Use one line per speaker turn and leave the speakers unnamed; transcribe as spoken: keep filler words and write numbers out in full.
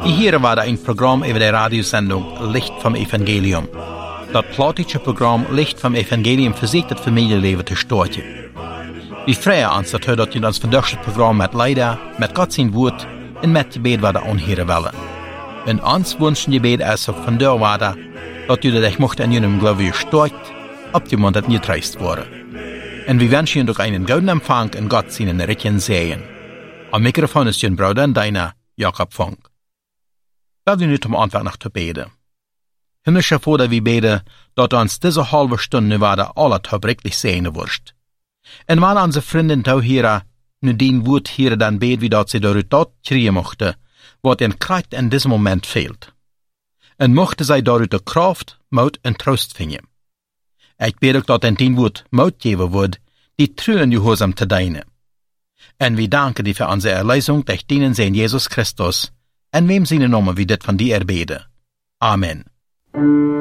Hier war ein Programm über die Radiosendung Licht vom Evangelium. Das plotische Programm Licht vom Evangelium versucht das Familienleben zu starten. Wir freuen uns, dass wir uns vandaag het Programm met Leider, met Gott zijn woord en met gebed werden aanheren willen. En ons wünschen gebed is ook vandaag worden, dat jullie dich mocht in jullie geloof stärkt, ob die man dat niet reist worden. En wir wünschen jullie ook einen gouden Empfang en Gott zijn Richen Segen. Am Mikrofon ist Jön Bruder und deiner Jakob Funk. Lass uns zum Anfang noch zu beten. Himmlischer Vater, wir beten, dass uns diese halbe Stunde werden alle verbrechtlich sehen wirst. En wanneer onze vrienden touw hier nu dien woord hier dan beet wie dat ze door dat kriegen mochten, wat een kracht in dit moment fehlt. En mochten zij door de kracht, moed en troost vinden. Ik bid ook dat in dien woord moed geven wordt, die truhen gehoorzaam te dienen. En we danken die voor onze erleiding durch dienen zijn Jesus Christus, en wem zijn namen wie dit van die erbeden. Amen.